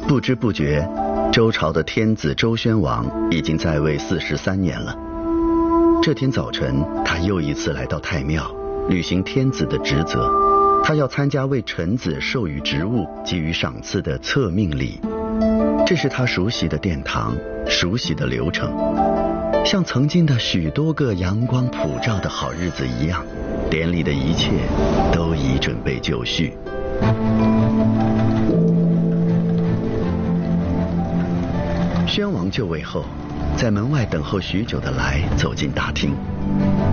不知不觉，周朝的天子周宣王已经在位43年了。这天早晨，他又一次来到太庙，履行天子的职责。他要参加为臣子授予职务、给予赏赐的册命礼。这是他熟悉的殿堂，熟悉的流程，像曾经的许多个阳光普照的好日子一样，典礼的一切都已准备就绪。宣王就位后，在门外等候许久的来走进大厅。